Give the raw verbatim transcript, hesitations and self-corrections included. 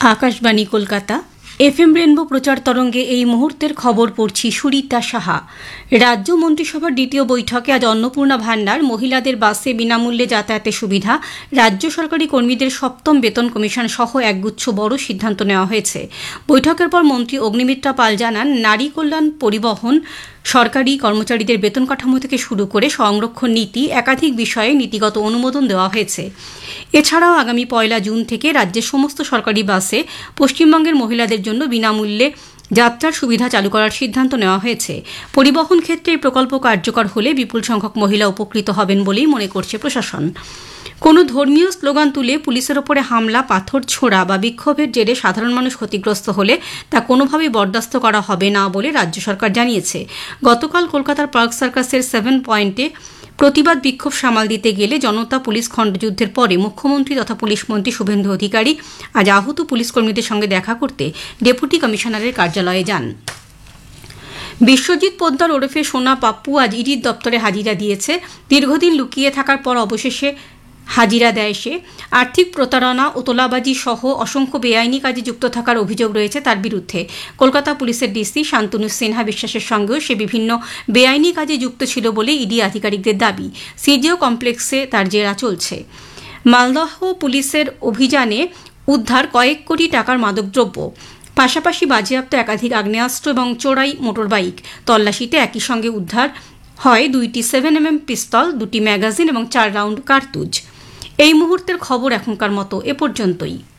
Akashvani Kolkata F M rainbow প্রচার তরঙ্গে এই মুহূর্তের খবর পড়ছি সুরিতা সাহা। রাজ্য মন্ত্রিসভার দ্বিতীয় বৈঠকে আজ অন্নপূর্ণা ভান্ডার, মহিলাদের বাসে বিনামূল্যে যাতায়াতের সুবিধা, রাজ্য সরকারি কর্মীদের সপ্তম বেতন কমিশন সহ একগুচ্ছ বড় সিদ্ধান্ত নেওয়া হয়েছে। বৈঠকের পর মন্ত্রী অগ্নিমিত্রা পাল জানান, নারী কল্যাণ, পরিবহন, সরকারি কর্মচারীদের বেতন কাঠামো থেকে শুরু করে সংরক্ষণ নীতি একাধিক বিষয়ে নীতিগত অনুমোদন দেওয়া হয়েছে। এছাড়াও আগামী পয়লা জুন থেকে রাজ্যের সমস্ত সরকারি বাসে পশ্চিমবঙ্গের মহিলাদের জন্য বিনামূল্যে যাত্রার সুবিধা চালু করার সিদ্ধান্ত নেওয়া হয়েছে। পরিবহন ক্ষেত্রে এই প্রকল্প কার্যকর হলে বিপুল সংখ্যক মহিলা উপকৃত হবেন বলেই মনে করছে প্রশাসন। কোনো ধর্মীয় স্লোগান তুলে পুলিশের ওপরে হামলা, পাথর ছোড়া বা বিক্ষোভের জেরে সাধারণ মানুষ ক্ষতিগ্রস্ত হলে তা কোনোভাবেই বরদাস্ত করা হবে না বলে রাজ্য সরকার জানিয়েছে। গতকাল কলকাতার পার্ক সার্কাসের সেভেন পয়েন্টে প্রতিবাদ বিক্ষোভ সামাল দিতে গেলে জনতা পুলিশ খণ্ডযুদ্ধের পরে মুখ্যমন্ত্রী তথা পুলিশ মন্ত্রী শুভেন্দু অধিকারী আজ আহত পুলিশ কর্মীদের সঙ্গে দেখা করতে ডেপুটি কমিশনারের কার্যালয়ে যান। বিশ্বজিৎ পোদ্দার ওরফে সোনা পাপ্পু আজ ইডির দপ্তরে হাজিরা দিয়েছে। দীর্ঘদিন লুকিয়ে থাকার পর অবশেষে হাজিরা দেয় সে। আর্থিক প্রতারণা ও তোলাবাজি সহ অসংখ্য বেআইনি কাজে যুক্ত থাকার অভিযোগ রয়েছে তার বিরুদ্ধে। কলকাতা পুলিশের ডিসি শান্তনু সিনহা বিশ্বাসের সঙ্গেও সে বিভিন্ন বেআইনি কাজে যুক্ত ছিল বলে ইডি আধিকারিকদের দাবি। সিজিও কমপ্লেক্সে তার জেরা চলছে। মালদহ পুলিশের অভিযানে উদ্ধার কয়েক কোটি টাকার মাদকদ্রব্য, পাশাপাশি বাজেয়াপ্ত একাধিক আগ্নেয়াস্ত্র এবং চোরাই মোটরবাইক। তল্লাশিতে একই সঙ্গে উদ্ধার হয় দুইটি সেভেন এম এম পিস্তল, দুটি ম্যাগাজিন এবং চার রাউন্ড কার্তুজ। এই মুহূর্তের খবর এখনকার মতো এ পর্যন্তই।